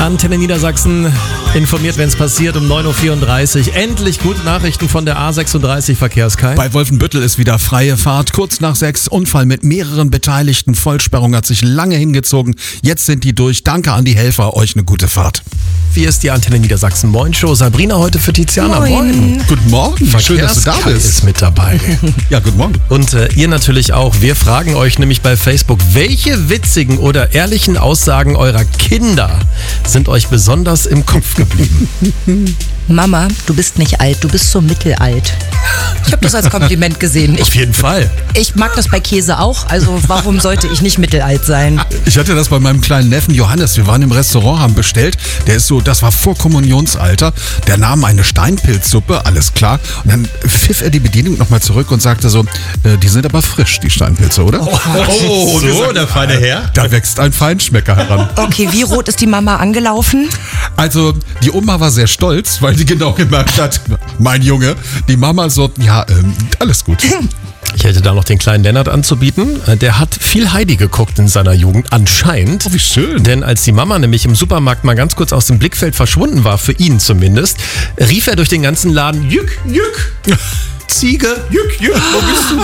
Antenne Niedersachsen informiert, wenn es passiert, um 9.34 Uhr. Endlich gute Nachrichten von der A36 Verkehrskai. Bei Wolfenbüttel ist wieder freie Fahrt. Kurz nach 6, Unfall mit mehreren Beteiligten. Vollsperrung hat sich lange hingezogen. Jetzt sind die durch. Danke an die Helfer. Euch eine gute Fahrt. Wie ist die Antenne Niedersachsen Moin Show? Sabrina heute für Tiziana. Moin. Guten Morgen. Schön, dass du da Verkehrskai bist. ist mit dabei. Ja, guten Morgen. Und ihr natürlich auch. Wir fragen euch nämlich bei Facebook, welche witzigen oder ehrlichen Aussagen eurer Kinder sind euch besonders im Kopf geblieben? Mama, du bist nicht alt, du bist so mittelalt. Ich habe das als Kompliment gesehen. Auf jeden Fall. Ich mag das bei Käse auch, also warum sollte ich nicht mittelalt sein? Ich hatte das bei meinem kleinen Neffen Johannes. Wir waren im Restaurant, haben bestellt. Der ist so, das war vor Kommunionsalter. Der nahm eine Steinpilzsuppe, alles klar. Und dann pfiff er die Bedienung nochmal zurück und sagte so, die sind aber frisch, die Steinpilze, oder? Oh, so, der feine Herr. Da wächst ein Feinschmecker heran. Okay, wie rot ist die Mama angelaufen? Also, die Oma war sehr stolz, weil sie genau gemerkt hat, mein Junge, die Mama so, ja, alles gut. Ich hätte da noch den kleinen Lennart anzubieten. Der hat viel Heidi geguckt in seiner Jugend, anscheinend. Oh, wie schön. Denn als die Mama nämlich im Supermarkt mal ganz kurz aus dem Blickfeld verschwunden war, für ihn zumindest, rief er durch den ganzen Laden, Jück, Jück, Ziege, Jück, Jück, wo bist du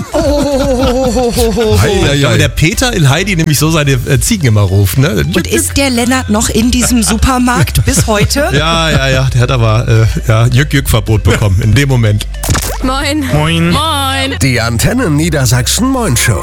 denn? Weil der Peter in Heidi nämlich so seine Ziegen immer ruft. Ne? Jück, Und ist der Lennart noch in diesem Supermarkt bis heute? Ja, der hat aber Jück-Jück-Verbot bekommen in dem Moment. Moin. Moin. Moin. Die Antenne Niedersachsen Moin Show.